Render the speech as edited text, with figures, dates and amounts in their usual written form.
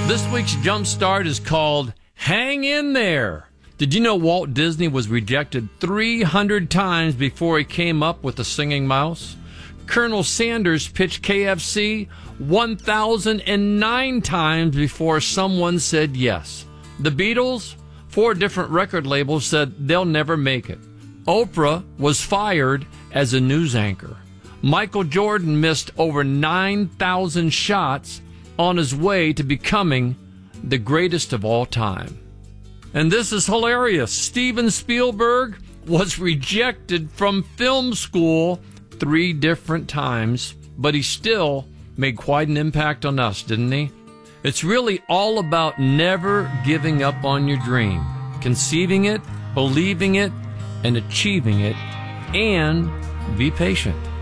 This week's Jumpstart is called Hang In There. Did you know Walt Disney was rejected 300 times before he came up with the Singing Mouse? Colonel Sanders pitched KFC 1,009 times before someone said yes. The Beatles, 4 different record labels said they'll never make it. Oprah was fired as a news anchor. Michael Jordan missed over 9,000 shots on his way to becoming the greatest of all time. And this is hilarious. Steven Spielberg was rejected from film school 3 different times, but he still made quite an impact on us, didn't he? It's really all about never giving up on your dream, conceiving it, believing it, and achieving it, and be patient.